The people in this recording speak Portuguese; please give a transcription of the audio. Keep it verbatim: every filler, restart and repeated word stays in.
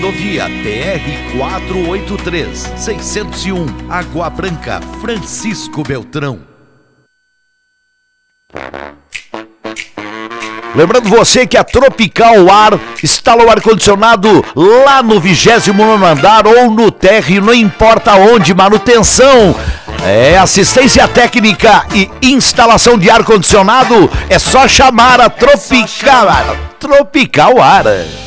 rodovia T R quatrocentos e oitenta e três, seiscentos e um, Água Branca, Francisco Beltrão. Lembrando você que a Tropical Ar instala o ar-condicionado lá no vigésimo nono andar ou no térreo, não importa onde, manutenção, é assistência técnica e instalação de ar-condicionado, é só chamar a Tropical Ar. Tropical Ar.